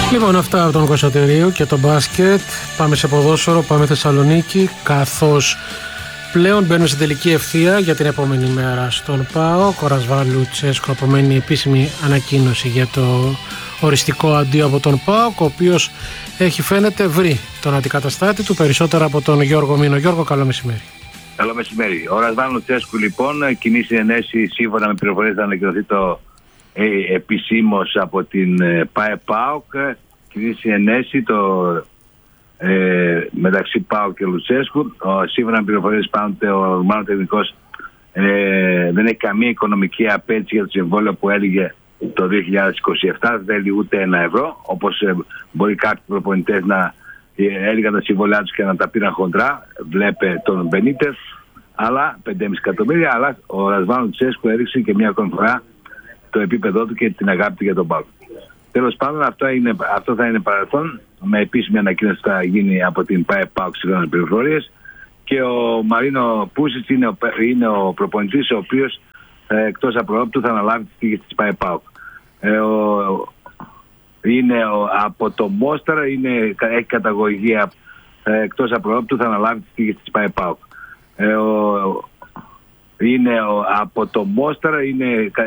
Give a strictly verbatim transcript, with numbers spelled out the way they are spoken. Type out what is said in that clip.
Λοιπόν, αυτά από τον Κωνσταντηρίο και το μπάσκετ. Πάμε σε ποδόσφαιρο, πάμε Θεσσαλονίκη, καθώς πλέον μπαίνουμε σε τελική ευθεία για την επόμενη μέρα στον ΠΑΟΚ. Ο Ρασβάν Λουτσέσκου απομένει επίσημη ανακοίνωση για το οριστικό αντίο από τον ΠΑΟΚ, ο οποίος έχει φαίνεται βρει τον αντικαταστάτη του, περισσότερα από τον Γιώργο Μήνο. Γιώργο, καλό μεσημέρι. Καλό μεσημέρι. Ο Ρασβάν Λουτσέσκου λοιπόν, κοινή συνενέση σύμφωνα με πληροφορίες θα ανακοινωθεί το ε, επισήμως από την ε, ΠΑΕ-ΠΑΟΚ. Κοινή συνενέση το, ε, μεταξύ ΠΑΟΚ και Λουτσέσκου. Ο, σύμφωνα με πληροφορίες πάνω ο Ρουμάνος τεχνικός ε, δεν έχει καμία οικονομική απέτηση για το συμβόλαιο που έλεγε το δύο χιλιάδες είκοσι επτά, δεν θέλει ούτε ένα ευρώ, όπως ε, μπορεί κάποιοι προπονητές να ε, έλεγαν τα συμβόλαιά τους και να τα πήραν χοντρά. Βλέπε τον Μπενίτες, αλλά πέντε κόμμα πέντε εκατομμύρια, αλλά ο Ρασβάν Λουτσέσκου έδειξε και μια ακόμη φορά το επίπεδό του και την αγάπη του για τον ΠΑΟΚ. Τέλος πάντων, αυτό, είναι, αυτό θα είναι παρελθόν. Με επίσημη ανακοίνωση θα γίνει από την ΠΑΕ-ΠΑΟΚ σύμφωνα με πληροφορίες. Και ο Μαρίνο Πούσιτς είναι ο, είναι ο προπονητής ο οποίος ε, εκτός απρόπτου θα αναλάβει τη στήριξη της ΠΑΕ-ΠΑΟΚ. Ε, ο, είναι ο, από το Μόσταρα, είναι, έχει καταγωγή ε, εκτός απρόπτου θα αναλάβει τη στήριξη της ΠΑΕ-ΠΑΟΚ. Ε, ο, είναι ο, από το Μόσταρα, είναι